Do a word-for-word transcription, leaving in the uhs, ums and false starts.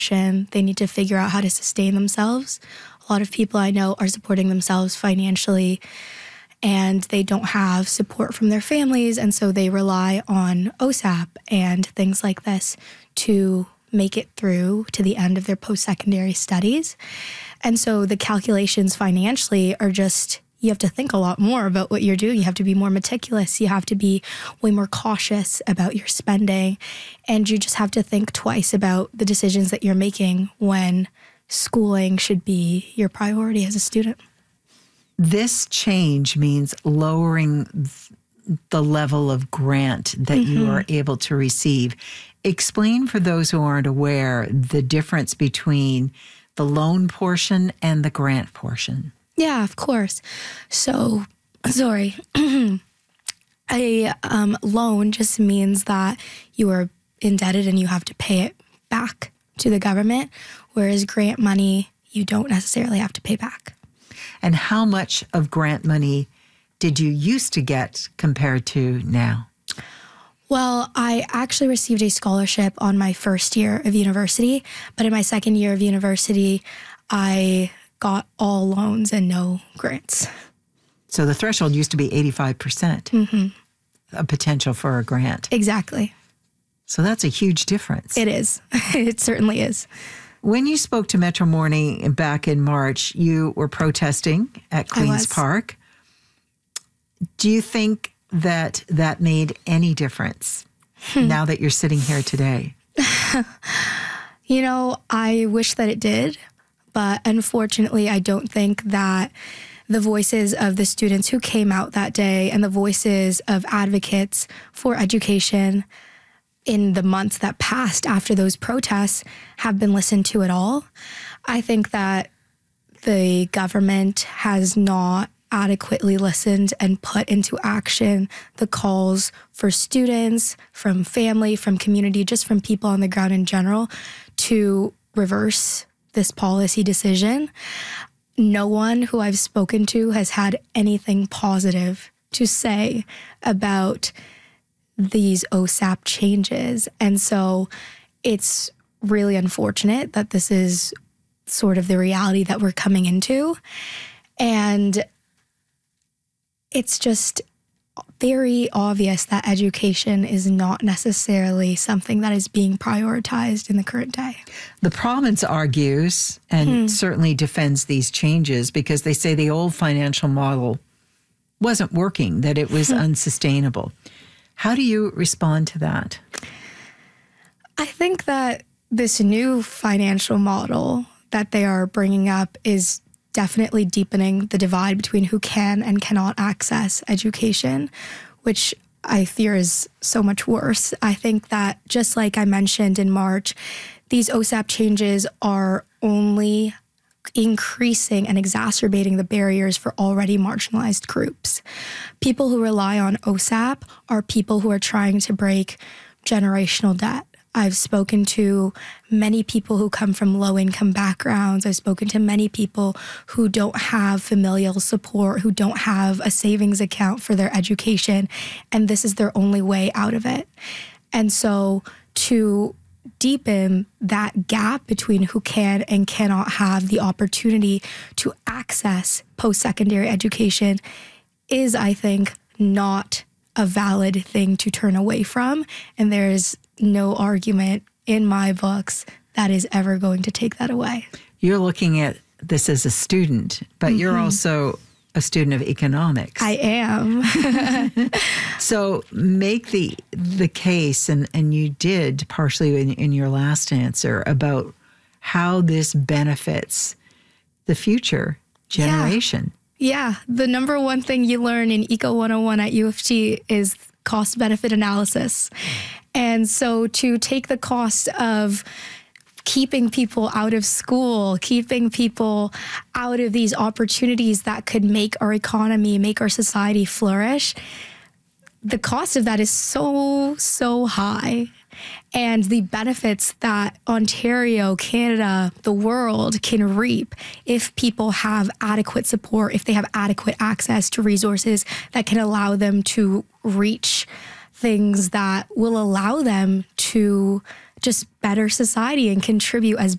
They need to figure out how to sustain themselves. A lot of people I know are supporting themselves financially, and they don't have support from their families, and so they rely on O S A P and things like this to make it through to the end of their post-secondary studies. And so the calculations financially are just, you have to think a lot more about what you're doing. You have to be more meticulous. You have to be way more cautious about your spending. And you just have to think twice about the decisions that you're making when schooling should be your priority as a student. This change means lowering the level of grant that mm-hmm. you are able to receive. Explain for those who aren't aware the difference between the loan portion and the grant portion. Yeah, of course. So, sorry. a um, loan just means that you are indebted and you have to pay it back to the government, whereas grant money, you don't necessarily have to pay back. And how much of grant money did you used to get compared to now? Well, I actually received a scholarship on my first year of university, but in my second year of university, I got all loans and no grants. So the threshold used to be eighty-five percent mm-hmm. a potential for a grant. Exactly. So that's a huge difference. It is. It certainly is. When you spoke to Metro Morning back in March, you were protesting at Queen's Park. Do you think that that made any difference hmm. now that you're sitting here today? You know, I wish that it did, but unfortunately, I don't think that the voices of the students who came out that day and the voices of advocates for education in the months that passed after those protests have been listened to at all. I think that the government has not adequately listened and put into action the calls for students, from family, from community, just from people on the ground in general, to reverse this policy decision. No one who I've spoken to has had anything positive to say about these O S A P changes. And so it's really unfortunate that this is sort of the reality that we're coming into. And it's just very obvious that education is not necessarily something that is being prioritized in the current day. The province argues and hmm. certainly defends these changes because they say the old financial model wasn't working, that it was hmm. unsustainable. How do you respond to that? I think that this new financial model that they are bringing up is definitely deepening the divide between who can and cannot access education, which I fear is so much worse. I think that, just like I mentioned in March, these O S A P changes are only increasing and exacerbating the barriers for already marginalized groups. People who rely on O S A P are people who are trying to break generational debt. I've spoken to many people who come from low-income backgrounds. I've spoken to many people who don't have familial support, who don't have a savings account for their education, and this is their only way out of it. And so to deepen that gap between who can and cannot have the opportunity to access post-secondary education is, I think, not a valid thing to turn away from. And there is no argument in my books that is ever going to take that away. You're looking at this as a student, but mm-hmm. you're also a student of economics. I am. So make the the case, and, and you did partially in, in your last answer, about how this benefits the future generation. Yeah. Yeah, the number one thing you learn in Eco one oh one at U of T is cost-benefit analysis. And so to take the cost of keeping people out of school, keeping people out of these opportunities that could make our economy, make our society flourish, the cost of that is so, so high. And the benefits that Ontario, Canada, the world can reap if people have adequate support, if they have adequate access to resources that can allow them to reach things that will allow them to just better society and contribute as